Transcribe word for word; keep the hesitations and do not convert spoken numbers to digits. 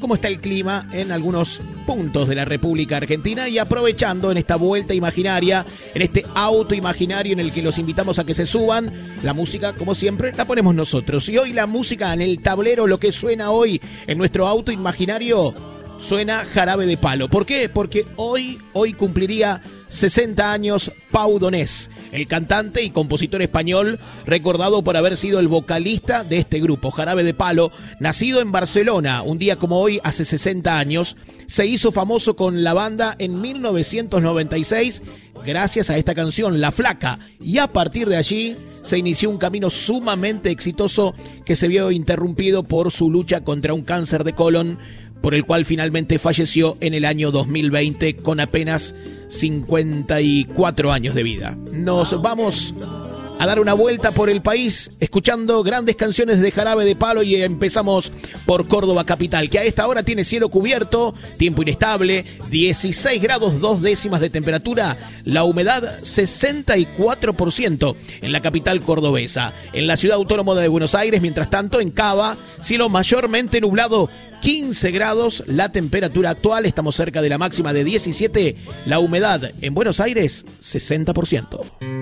cómo está el clima en algunos puntos de la República Argentina y aprovechando en esta vuelta imaginaria, en este auto imaginario en el que los invitamos a que se suban, la música, como siempre, la ponemos nosotros. Y hoy la música en el tablero, lo que suena hoy en nuestro auto imaginario, suena Jarabe de Palo. ¿Por qué? Porque hoy, hoy cumpliría sesenta años Pau Donés, el cantante y compositor español recordado por haber sido el vocalista de este grupo, Jarabe de Palo. Nacido en Barcelona, un día como hoy, hace sesenta años, se hizo famoso con la banda en mil novecientos noventa y seis gracias a esta canción, La Flaca, y a partir de allí se inició un camino sumamente exitoso que se vio interrumpido por su lucha contra un cáncer de colon, por el cual finalmente falleció en el año dos mil veinte con apenas cincuenta y cuatro años de vida. Nos vamos a dar una vuelta por el país escuchando grandes canciones de Jarabe de Palo y empezamos por Córdoba capital, que a esta hora tiene cielo cubierto, tiempo inestable, dieciséis grados dos décimas de temperatura, la humedad sesenta y cuatro por ciento en la capital cordobesa. En la ciudad autónoma de Buenos Aires, mientras tanto, en Cava, cielo mayormente nublado, quince grados, la temperatura actual, estamos cerca de la máxima de diecisiete, la humedad en Buenos Aires, sesenta por ciento.